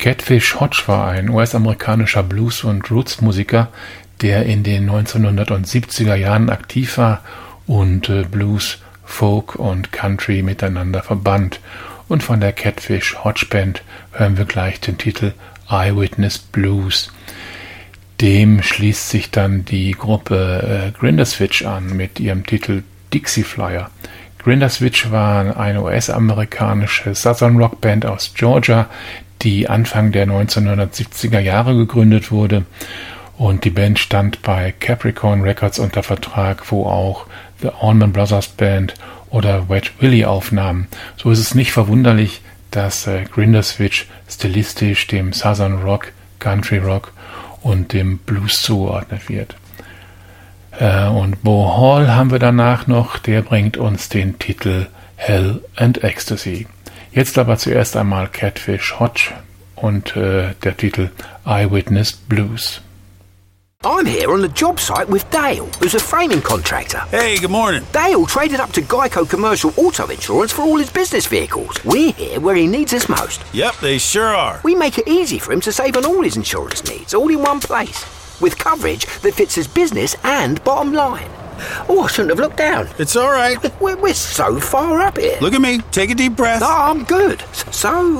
Catfish Hodge war ein US-amerikanischer Blues- und Roots-Musiker, der in den 1970er Jahren aktiv war und Blues, Folk und Country miteinander verband. Und von der Catfish Hodge Band hören wir gleich den Titel Eyewitness Blues. Dem schließt sich dann die Gruppe Grinderswitch an mit ihrem Titel Dixie Flyer. Grinderswitch war eine US-amerikanische Southern Rock Band aus Georgia, die Anfang der 1970er Jahre gegründet wurde, und die Band stand bei Capricorn Records unter Vertrag, wo auch The Allman Brothers Band oder Wet Willie aufnahmen. So ist es nicht verwunderlich, dass Grinderswitch stilistisch dem Southern Rock, Country Rock und dem Blues zugeordnet wird. Und Beau Hall haben wir danach noch, der bringt uns den Titel Hell and Ecstasy. Jetzt aber zuerst einmal Catfish Hodge und der Titel Eyewitness Blues. I'm here on the job site with Dale, who's a framing contractor. Hey, good morning. Dale traded up to Geico Commercial Auto Insurance for all his business vehicles. We're here where he needs us most. Yep, they sure are. We make it easy for him to save on all his insurance needs, all in one place, with coverage that fits his business and bottom line. Oh, I shouldn't have looked down. It's all right. We're so far up here. Look at me. Take a deep breath. No, I'm good. So